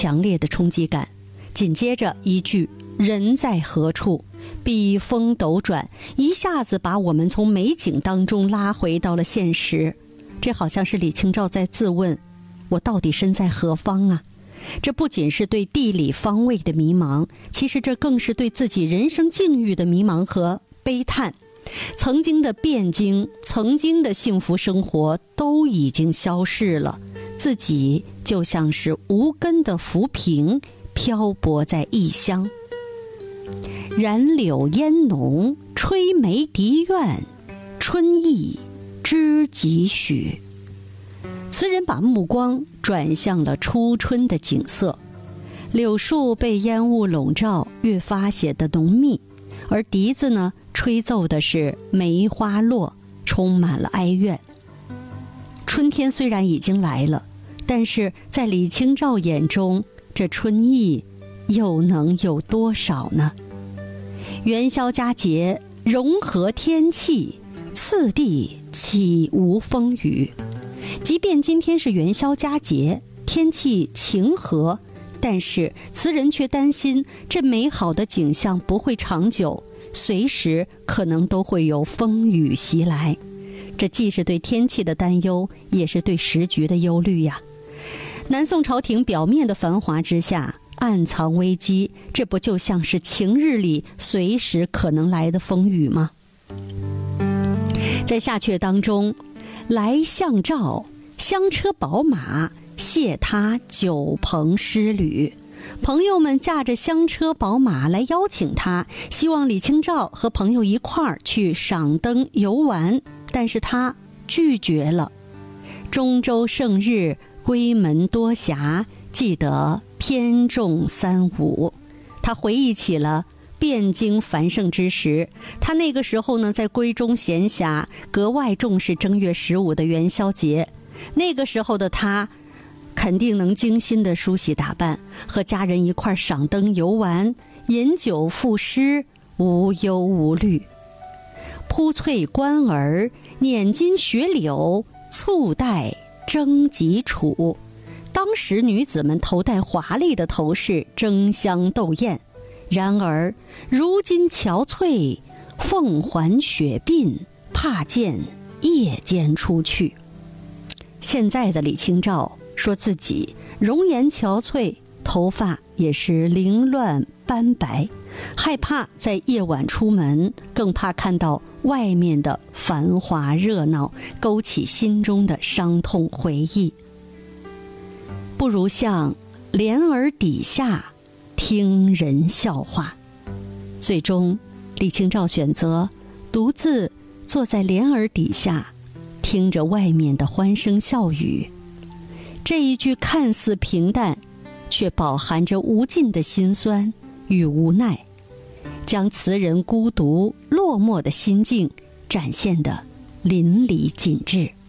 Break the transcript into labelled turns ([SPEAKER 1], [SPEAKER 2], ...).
[SPEAKER 1] 强烈的冲击感。紧接着一句人在何处，笔锋斗转，一下子把我们从美景当中拉回到了现实。这好像是李清照在自问，我到底身在何方啊？这不仅是对地理方位的迷茫，其实这更是对自己人生境遇的迷茫和悲叹。曾经的汴京，曾经的幸福生活都已经消逝了，自己就像是无根的浮萍，漂泊在异乡。染柳烟浓，吹梅笛怨，春意知几许。词人把目光转向了初春的景色，柳树被烟雾笼罩，越发显得浓密，而笛子呢，吹奏的是梅花落，充满了哀怨。春天虽然已经来了，但是在李清照眼中，这春意又能有多少呢？元宵佳节，融合天气，次第岂无风雨。即便今天是元宵佳节，天气晴和，但是词人却担心这美好的景象不会长久，随时可能都会有风雨袭来。这既是对天气的担忧，也是对时局的忧虑呀。南宋朝廷表面的繁华之下，暗藏危机，这不就像是晴日里随时可能来的风雨吗？在下阙当中，来相照，香车宝马，谢他酒棚诗旅。朋友们驾着香车宝马来邀请他，希望李清照和朋友一块儿去赏灯游玩，但是他拒绝了。中州胜日，闺门多暇，记得偏重3、5。他回忆起了汴京繁盛之时，他那个时候呢，在闺中闲暇，格外重视正月15的元宵节。那个时候的他肯定能精心的梳洗打扮，和家人一块赏灯游玩，饮酒赋诗，无忧无虑。铺翠官儿，捻金雪柳，簇带争几处。当时女子们头戴华丽的头饰，争相斗艳。然而如今憔悴，凤环雪鬓，怕见夜间出去。现在的李清照说自己容颜憔悴，头发也是凌乱斑白，害怕在夜晚出门，更怕看到外面的繁华热闹，勾起心中的伤痛回忆。不如向帘儿底下听人笑话。最终李清照选择独自坐在帘儿底下，听着外面的欢声笑语。这一句看似平淡，却饱含着无尽的辛酸与无奈，将词人孤独落寞的心境展现得淋漓尽致。